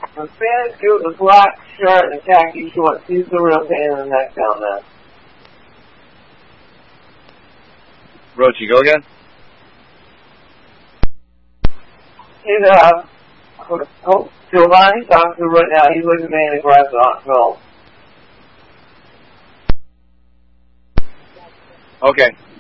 The Spanish dude with the black shirt and khaki shorts, he's the real pain in the neck down there. Rochi, go again? He's, Giovanni's talking to right now, he's looking being aggressive on Phil. Okay.